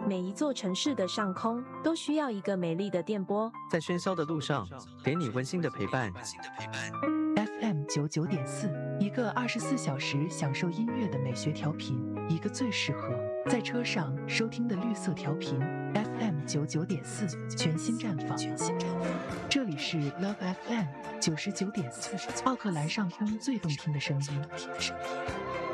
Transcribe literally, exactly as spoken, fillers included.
每一座城市的上空都需要一个美丽的电波， 在喧嚣的路上，给你温馨的陪伴。 F M 九九点四，一个二十四小时享受音乐的美学调频，一个最适合在车上收听的绿色调频。F M 九九点四，全新绽放。这里是 Love F M 九十九点四，奥克兰上空最动听的声音。